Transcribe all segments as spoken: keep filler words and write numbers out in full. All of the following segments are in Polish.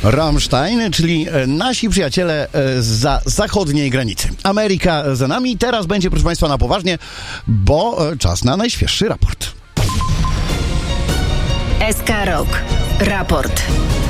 Rammstein, czyli nasi przyjaciele za zachodniej granicy. Ameryka za nami. Teraz będzie, proszę Państwa, na poważnie, bo czas na najświeższy raport. S K Rock. Raport.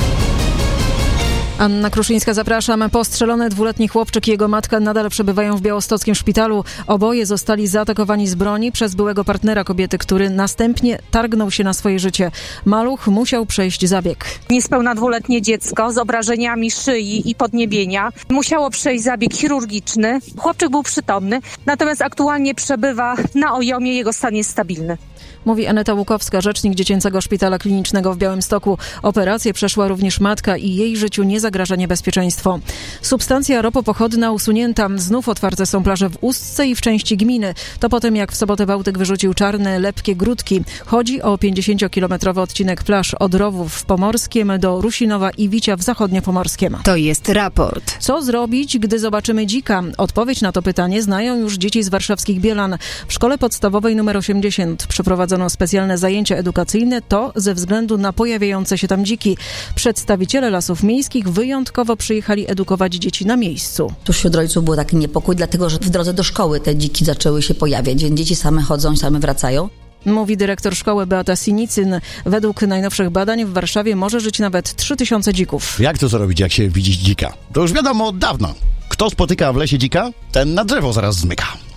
Anna Kruszyńska, zapraszam. Postrzelony dwuletni chłopczyk i jego matka nadal przebywają w białostockim szpitalu. Oboje zostali zaatakowani z broni przez byłego partnera kobiety, który następnie targnął się na swoje życie. Maluch musiał przejść zabieg. Niespełna dwuletnie dziecko z obrażeniami szyi i podniebienia musiało przejść zabieg chirurgiczny. Chłopczyk był przytomny, natomiast aktualnie przebywa na ojomie, jego stan jest stabilny. Mówi Aneta Łukowska, rzecznik Dziecięcego Szpitala Klinicznego w Białymstoku. Operację przeszła również matka i jej życiu nie zagraża niebezpieczeństwo. Substancja ropopochodna usunięta. Znów otwarte są plaże w Ustce i w części gminy. To po tym, jak w sobotę Bałtyk wyrzucił czarne, lepkie grudki. Chodzi o pięćdziesięciokilometrowy odcinek plaż od Rowów w Pomorskiem do Rusinowa i Wicia w Zachodniopomorskiem. To jest raport. Co zrobić, gdy zobaczymy dzika? Odpowiedź na to pytanie znają już dzieci z warszawskich Bielan. W szkole podstawowej numer osiemdziesiąt przeprowadzono specjalne zajęcia edukacyjne, to ze względu na pojawiające się tam dziki. Przedstawiciele Lasów Miejskich wyjątkowo przyjechali edukować dzieci na miejscu. Tu wśród rodziców był taki niepokój, dlatego że w drodze do szkoły te dziki zaczęły się pojawiać, więc dzieci same chodzą, same wracają. Mówi dyrektor szkoły Beata Sinicyn. Według najnowszych badań w Warszawie może żyć nawet trzy tysiące dzików. Jak to co robić, jak się widzi dzika? To już wiadomo od dawna. Kto spotyka w lesie dzika, ten na drzewo zaraz zmyka.